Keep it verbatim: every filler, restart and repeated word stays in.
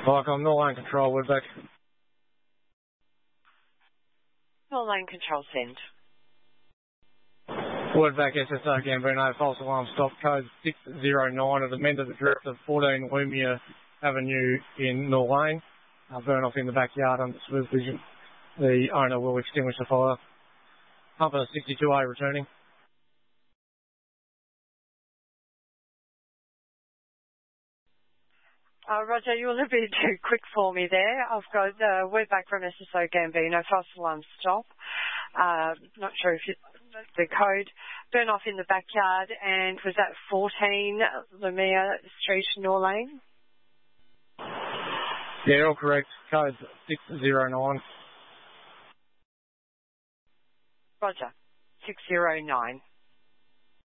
Viacom, North Lane Control, Woodback. North Lane Control, send. Woodback, S S O Gambino, false alarm stop, code six zero nine of the Mender the Drift of fourteen Lumia Avenue in North Lane. Uh, burn off in the backyard under supervision. The owner will extinguish the fire. Pumper sixty-two A returning. Uh, Roger, you're a little bit too quick for me there. I've got uh, word back from S S O Gambino, false alarm stop. Uh, not sure if you, the code. Burn off in the backyard, and was that fourteen Lamia Street, North Lane? Yeah, all correct. Code six zero nine. Roger, six zero nine.